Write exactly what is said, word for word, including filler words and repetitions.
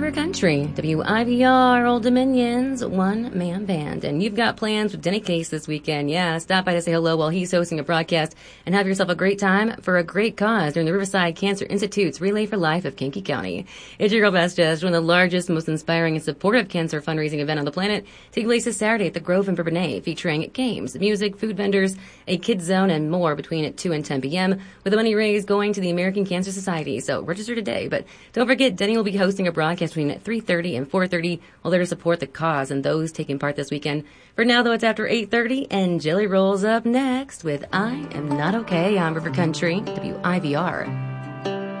River Country, W I V R, Old Dominion's one-man band. And you've got plans with Denny Case this weekend. Yeah, stop by to say hello while he's hosting a broadcast and have yourself a great time for a great cause during the Riverside Cancer Institute's Relay for Life of Kankakee County. It's your girl, Best Jess, one of the largest, most inspiring, and supportive cancer fundraising event on the planet, taking place this Saturday at the Grove in Bourbonnais, featuring games, music, food vendors, a kids zone, and more between two and ten p.m., with the money raised going to the American Cancer Society. So register today. But don't forget, Denny will be hosting a broadcast between three thirty and four thirty, while there to support the cause and those taking part this weekend. For now, though, it's after eight thirty, and Jelly rolls up next with I Am Not Okay on River Country, W I V R.